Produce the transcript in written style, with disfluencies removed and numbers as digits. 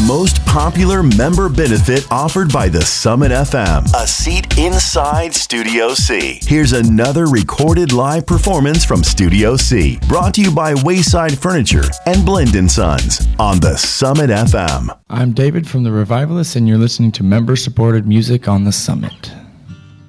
most popular member benefit offered by the Summit FM. A seat inside Studio C. Here's another recorded live performance from Studio C, brought to you by Wayside Furniture and Blend & Sons on the Summit FM. I'm David from The Revivalists, and you're listening to member-supported music on the Summit.